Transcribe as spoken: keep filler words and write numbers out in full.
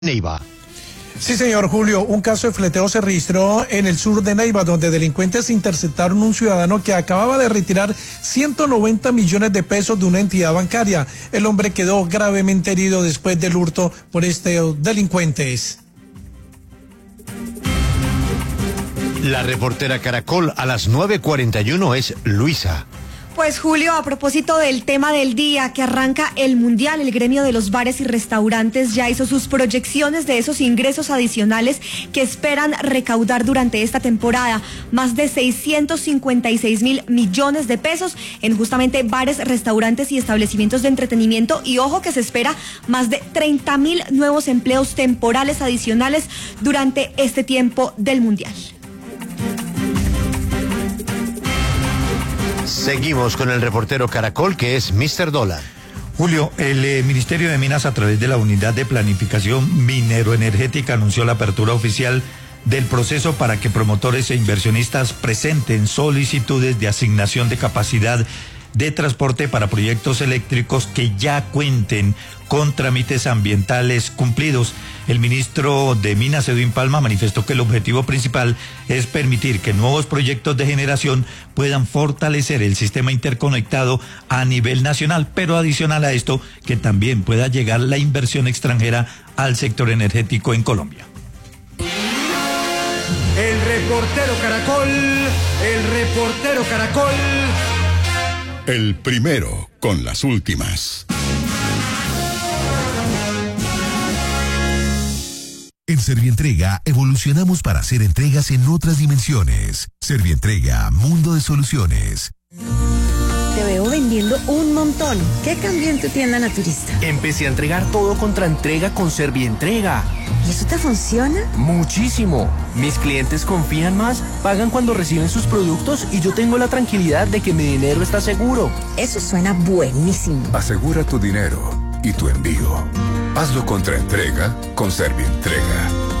Neiva. Sí, señor Julio, un caso de fleteo se registró en el sur de Neiva, donde delincuentes interceptaron un ciudadano que acababa de retirar ciento noventa millones de pesos de una entidad bancaria. El hombre quedó gravemente herido después del hurto por estos delincuentes. La reportera Caracol a las nueve cuarenta y uno es Luisa. Pues Julio, a propósito del tema del día que arranca el Mundial, el gremio de los bares y restaurantes ya hizo sus proyecciones de esos ingresos adicionales que esperan recaudar durante esta temporada, más de seiscientos cincuenta y seis mil millones de pesos en justamente bares, restaurantes y establecimientos de entretenimiento, y ojo que se espera más de treinta mil nuevos empleos temporales adicionales durante este tiempo del Mundial. Seguimos con el reportero Caracol, que es mister Dólar. Julio, el eh, Ministerio de Minas, a través de la Unidad de Planificación Minero-Energética, anunció la apertura oficial del proceso para que promotores e inversionistas presenten solicitudes de asignación de capacidad de transporte para proyectos eléctricos que ya cuenten con trámites ambientales cumplidos. El ministro de Minas, Edwin Palma, manifestó que el objetivo principal es permitir que nuevos proyectos de generación puedan fortalecer el sistema interconectado a nivel nacional, pero adicional a esto, que también pueda llegar la inversión extranjera al sector energético en Colombia. El reportero Caracol, el reportero Caracol. El primero con las últimas. En Servientrega evolucionamos para hacer entregas en otras dimensiones. Servientrega, mundo de soluciones. Te veo vendiendo un montón. ¿Qué cambió en tu tienda naturista? Empecé a entregar todo contra entrega con Servientrega. ¿Y eso te funciona? Muchísimo. Mis clientes confían más, pagan cuando reciben sus productos y yo tengo la tranquilidad de que mi dinero está seguro. Eso suena buenísimo. Asegura tu dinero y tu envío. Hazlo contra entrega con Servientrega.